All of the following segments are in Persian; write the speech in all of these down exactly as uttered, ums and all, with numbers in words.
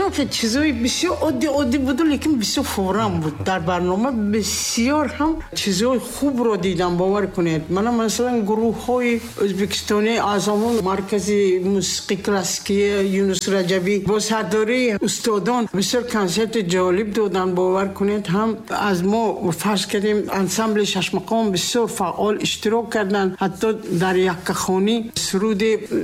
که چیزای بسیار عادی عادی بود لیکن بسیار فورم بود. در برنامه بسیار هم چیزای خوب رو دیدم. باور کنید من مثلا گروه های ازبکستانی از همون مرکز موسیقی کلاسیکی یونس رجبی با سرداری استادان بسیار کنسرت جالب دادن. باور کنید هم از ما فرض کردیم انسمبل شش مقام بسیار فعال اشتراک کردن. حتی در یک خانی سرود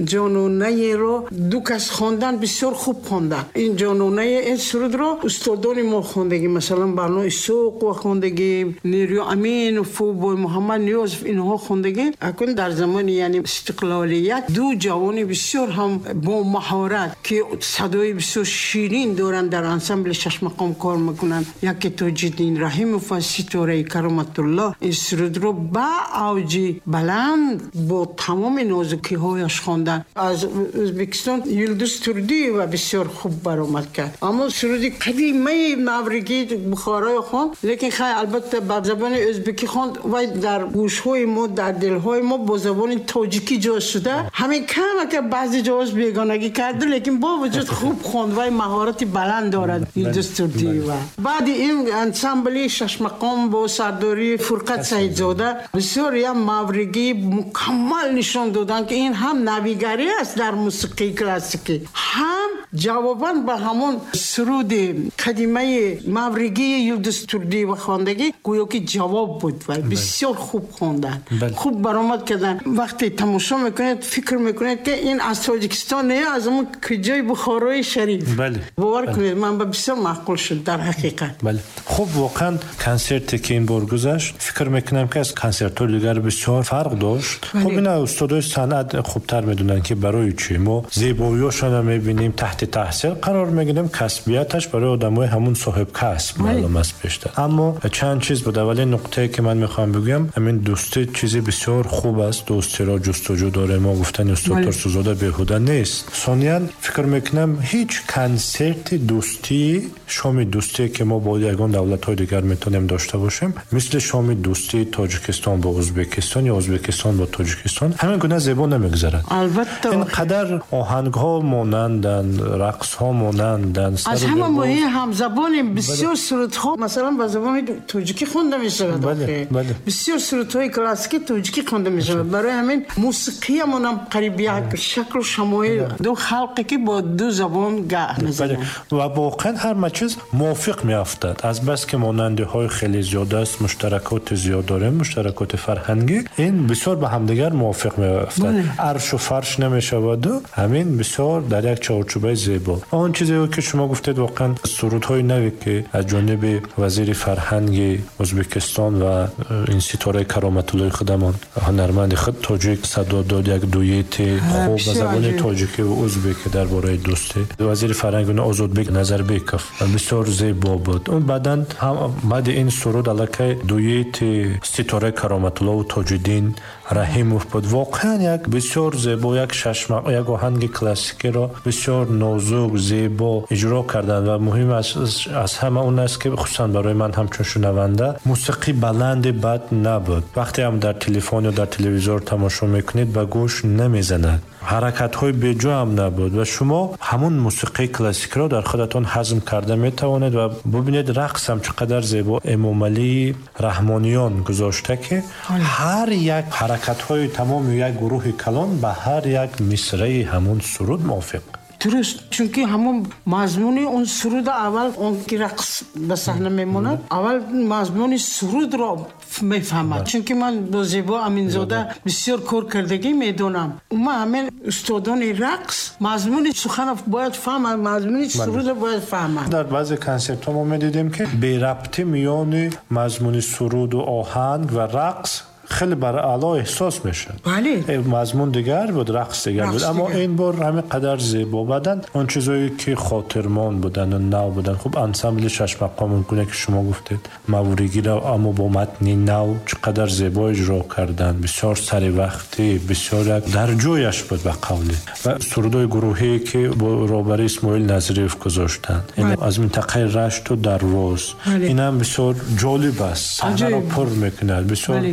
جانانه رو دو کس خواندن بسیار خوب خواندن. این جانانه این سرود رو استادان ما خواندگی مثلا برنامه سوق و خواندگی نیرو امین و فوبوی محمد نیاز اینها خواندگی. اکنون در زمان یعنی استقلالیت دو جوان بسیار هم با مهارت که صدای بسیار شیرین دارن در انسمبل شش مقام کار میکنن. یکی تاج‌الدین رحیموف و ستاره کرامت الله این سرود رو با اوج بلند با تمام نازکی هایش خواندن. از ازبکستان یلدز تردی و بسیار خوب برآمد کرد. اما سرودی قدیمی ماوریگی بخارای خواند لیکن خیلی البته با زبان ازبکی خواند و در گوش‌های ما در دل‌های ما با زبان تاجیکی جا شده. همین کم که بعضی جاش بیگانگی کرده لیکن با وجود خوب خواند و مهارت بلند دارد یلدز تردی. و بعد این انسمبل شش مقام با سرداری فرقت سعیدزاده بسیار یا ماوریگی مکمل نشان دادن که این هم نویگری است در موسیقی کلاسیکی هم جواباً به همون سرود قدیمی ماوریگی یلدز تردی و خواندگی گویا که جواب بود و بسیار خوب خواندن. خوب برآمد کردن. وقتی تماشا میکنید فکر میکنید که این از تاجیکستان نه از اون کجای بخارای شریف. بله. باور کنید من بسیار معقول شد در حقیقت. بله. خب واقعا کنسرتی که این بار گذشت فکر میکنم که از کنسرت‌های دیگر بسیار فرق داشت. خب این استادای صنعت خوبتر میدونن که برای چی ما زیبایی‌هاشون رو میبینیم تحت تحصیل قرار میگیریم کسبیتش برای آدمای همون صاحب کسب معلوم است بیشتر. اما چند چیز بود. ولی نقطه‌ای که من میخوام بگم همین دوستی چیزی بسیار خوب است. دوستی را جستجو داره. ما گفتن استاد ترسوزاده بیهوده نیست. ثانیاً فکر میکنم هیچ کنسرت دوستی شام دوستی که ما با یگان دولت‌های دیگر میتونیم داشته باشیم مثل شام دوستی تاجیکستان با ازبکستان یا ازبکستان با تاجیکستان همین گونه زیبا نمیگذرد. البته اینقدر آهنگ‌ها مانندن، رقص‌ها مانندن. از همه مهم هم زبان بسیار سرودها مثلا با زبان تاجیکی خوانده میشه. بله. بله. بسیار سرودهای کلاسیکی تاجیکی خوانده میشه. برای همین موسیقی هم قریب یک شکل و شمایل دو خلقی که با دو زبان گه میزنن و واقعا هر چیز موافق میافتد. از بس که ماننده های خیلی زیاد است، مشترکات زیاد داریم، مشترکات فرهنگی، این بسیار به همدیگر موافق میافتد. عرش و فرش نمیشود و همین بسیار در یک چارچوبه زیبا. آن چیزی که شما گفتید واقعا سرودهای نوی که از جانب وزیر فرهنگ ازبکستان و این ستاره کرامت الله خودمان هنرمند خود تاجیک صدا داد یک دویت خوب به زبان تاجیکی و ازبکی درباره دوستی. وزیر فرهنگ آزادبک نظربیکوف بسیار زیبا بود. اون بعدن هم بعد این سرود علاقه دویت ستاره کرامت الله و تاج‌الدین رحیموف بود. واقعا یک بسیار زیبا یک ششمق یک آهنگ کلاسیکی را بسیار نازک زیبا اجرا کردن و مهم از از همه اون است که خصوصا برای من همچون شنونده موسیقی بلند بد نبود. وقتی هم در تلفن یا در تلویزیون تماشا میکنید به گوش نمیزند. حرکت های بیجا هم نبود و شما همون موسیقی کلاسیک را در خودتون هضم کرده میتوانید و ببینید رقص هم چقدر زیبا. امام علی رحمانیان گذاشته که هر یک حرکت های تمام یک گروه کلان به هر یک مصرع همون سرود موافق. درست، چون که همون مضمون اون سرود اول اون که رقص به صحنه میموند اول مضمون سرود را میفهمد. چون که من با زیبا امینزاده بسیار کار کردگی میدونم. ما همین استادان رقص مضمون سخن باید فهمد، مضمون سرود باید فهمد. در بعضی کنسرت ها ما میدیدیم که بی ربطی میان مضمون سرود و آهنگ و رقص خیلی بر اعلی احساس میشه. بله. مضمون دیگر بود، رقص دیگر بود، اما دیگر. این بار همه قدر زیبا بودن. اون چیزایی که خاطرمان بودن و نو بودن. خب انسمبل شش مقام گونه که شما گفتید موریگی را اما با متن نو چقدر زیبا اجرا کردن. بسیار سری وقتی، بسیار در جویش بود به قولی. و سرودای گروهی که با رهبری اسماعیل نظریف گذاشتن. این از منطقه رشت و درواز. این هم بسیار جالب است. صحنه را پر میکنه. بسیار در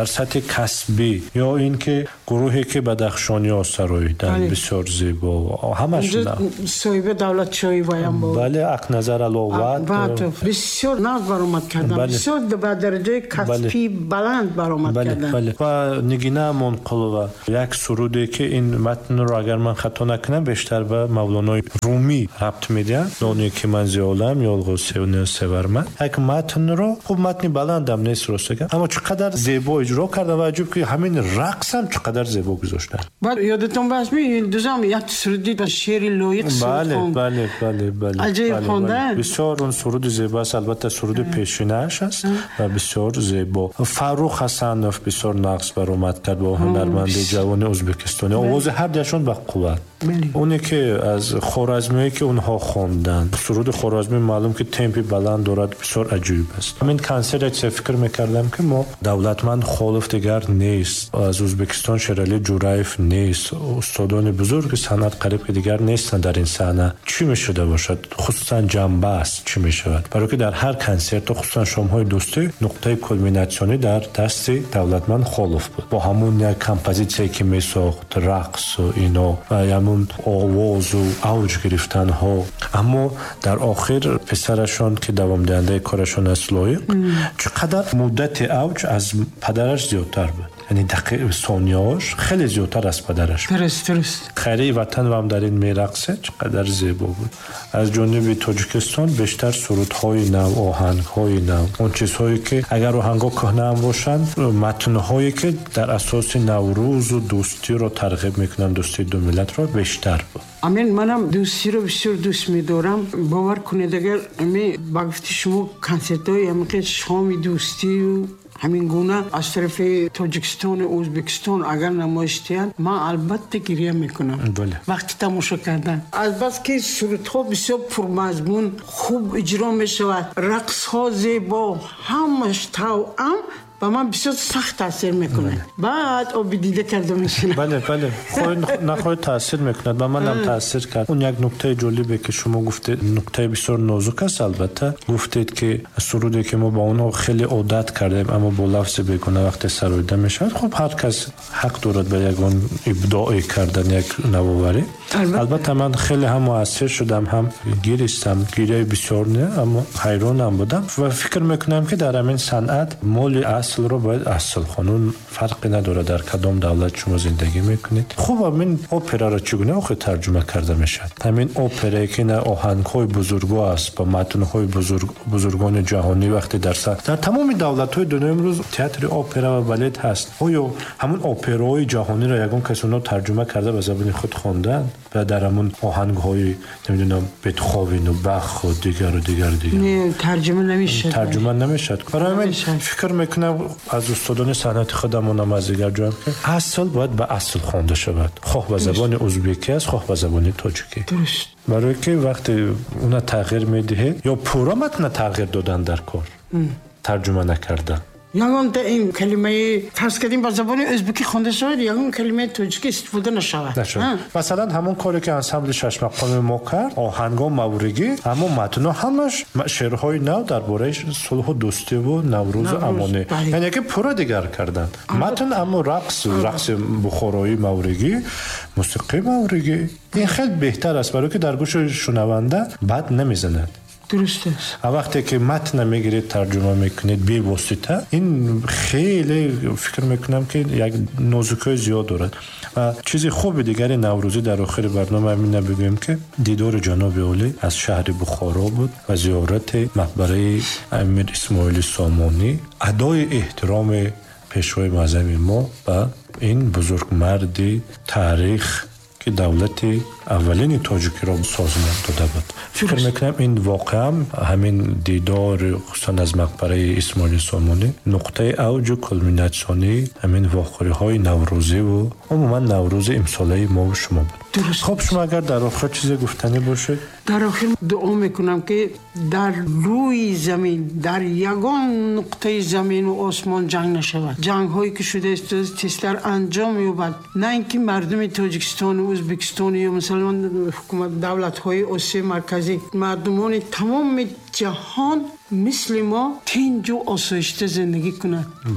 سطح کسبی یا اینکه گروهی که بدخشانی آسراییدن بسیار زیبا همش نه صاحب دولت شاهی ویم بود. بله اق نظر علاوت بسیار ناز برآمد کردن. بله. بسیار به درجه کسبی بله. بلند برآمد بله. کردن. بله. و نگینه منقلوه یک سرودی که این متن رو اگر من خطا نکنم بیشتر به مولانای رومی ربط میدن. اونی که من زیالم یالغوسی و نسورمن. یک متن رو خوب متن بلندم نیست راسته اما چقدر زیبا اجرا کرده و عجب که همین رقص هم چقدر زیبا گذاشتن. بعد یادتون باشه می دوزام یک سرودی با شعر لایق سرود بله بله بله بله عجیب خوندن بسیار اون سرود زیباست البته سرود پیشینه‌اش است و بسیار زیبا. فاروق حسنوف بسیار نقص برآمد کرد با هنرمند جوان ازبکستانی آواز هر دشون با قوت. اونی که از خوارزمی که اونها خوندن سرود خوارزمی معلوم که تمپی بلند دارد بسیار عجیب است. من کنسرت فکر میکردم که ما دولتمند خالف دیگر نیست از ازبکستان شیرالی جورایف نیست استادان بزرگ صنعت قریب که دیگر نیستن در این صحنه چی میشده باشد خصوصا جنبه است چی میشود برای که در هر کنسرت خصوصا شام‌های دوستی نقطه کلمیناسیونی در دست دولتمند خالف بود با همون یک کمپوزیسیونی که میساخت رقص و اینا و همون آواز و اوج گرفتن ها اما در آخر پسرشون که دوام دهنده کارشون است لایق چقدر مدت اوج از پدرش زیادتر بود یعنی دقیقه ثانیه‌اش خیلی زیادتر از پدرش درست درست خیلی وطن و هم در این میرقصه چقدر زیبا بود از جانب تاجیکستان بیشتر سرودهای نو آهنگهای نو اون چیزهایی که اگر آهنگا کهنه هم باشند متن‌هایی که در اساس نوروز و دوستی رو ترغیب میکنن دوستی دو ملت رو بیشتر بود. امین منم دوستی رو بسیار دوست می‌دارم باور کنید اگر می با گفته شما کنسرت‌های همین شام دوستی و همین گونه از طرف تاجیکستان و ازبکستان اگر نمایشتیان من البته گریه میکنم بله. وقتی تماشا کردن از بس که سرودها بسیار پرمضمون خوب اجرا میشود رقص ها زیبا همش توأم با من بسیار سخت تاثیر میکنه بعد آب دیده کرده میشینم بله بله خود نخواهی تاثیر میکند با من هم تاثیر کرد اون یک نکته جالبه که شما گفتید نکته بسیار نازک است البته گفتید که سرودی که ما با اونها خیلی عادت کردیم اما با لفظ بیگانه وقتی سراییده میشد خب هر کس حق دارد به یگان ابداع کردن یک نوآوری البته من خیلی هم مؤثر شدم هم گیرستم گیره بسیار نه اما حیرانم بودم و فکر میکنم که در همین صنعت مال اصل رو باید اصل خانون فرقی نداره در کدام دولت شما زندگی میکنید خوب همین اپرا رو چگونه آخه ترجمه کرده میشد همین اپرایی که نه آهنگ‌های بزرگو است با متن‌های بزرگ بزرگان جهانی وقتی در سر در تمام دولت‌های دنیا امروز تئاتر اپرا و بالت هست آیا همون اپرای جهانی رو یگان کسی اونها ترجمه کرده به زبان خود خواندن و در همون آهنگ‌های نمیدونم بتخوون و باخ و دیگر و دیگر دیگر نه ترجمه نمیشه ترجمه نمیشه برای من فکر میکنم از استادان صنعت خودمون هم از دیگر جواب که اصل باید به اصل خوانده شود خواه به زبان ازبکی است خواه به زبان تاجیکی درست برای که وقتی اون تغییر میده یا پورا متن تغییر دادن در کار ترجمه نکردن یگان تا این کلمه فرض کردیم با زبان ازبکی خوانده شود یگان کلمه تاجیکی استفاده نشود مثلا همون کاری که انسامبل شش مقام ما کرد آهنگا مورگی اما متن همش شعرهای نو درباره صلح و دوستی و نوروز و امانه یعنی که پورا دیگر کردن متن اما رقص رقص بخارایی مورگی موسیقی مورگی این خیلی بهتر است برای که در گوش شنونده بد نمیزند درست است وقتی که متن میگیرید ترجمه میکنید بی واسطه این خیلی فکر میکنم که یک نازکی زیاد دارد و چیزی خوب دیگری نوروزی در آخر برنامه همین بگویم که دیدار جناب عالی از شهر بخارا بود و زیارت مقبره امیر اسماعیل سامانی ادای احترام پیشوای معظم ما و این بزرگ مردی تاریخ که دولت اولین تاجیکی را سازمان داده بود فکر میکنم این واقعا همین دیدار خصوصا از مقبره اسماعیل سامانی نقطه اوج و کلمیناسیونی همین واقعه های نوروزی و عموما نوروز امساله ما و شما بود درست. خب شما اگر در آخر چیزی گفتنی باشه در آخر دعا میکنم که در روی زمین در یگان نقطه زمین و آسمان جنگ نشود جنگ هایی که شده است تیستر انجام یابد نه اینکه مردم تاجیکستان و ازبکستان یا مثلا حکومت دولت های آسیا مرکزی مردمان تمام جهان مثل ما تنج و آسایشته زندگی کنند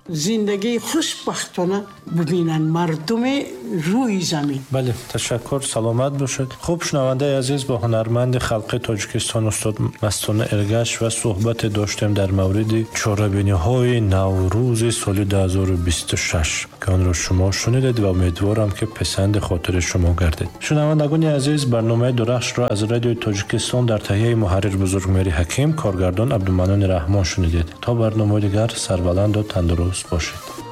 زندگی خوشبختانه ببینن مردم روی زمین. بله تشکر، سلامت باشید. خوب شنونده عزیز، با هنرمند خلق تاجیکستان استاد مستانه ارگش و صحبت داشتیم در مورد چاره‌بینی‌های نوروز سال دو هزار و بیست و شش که آن را شما شنیدید و امیدوارم که پسند خاطر شما گردید. شنوندگان عزیز، برنامه درخش را از رادیو تاجیکستان در تهیه محرر بزرگمهری حکیم، کارگردان عبدالمنان رحمان شنیدید. تا برنامه دیگر سربلند و تندرست باشید.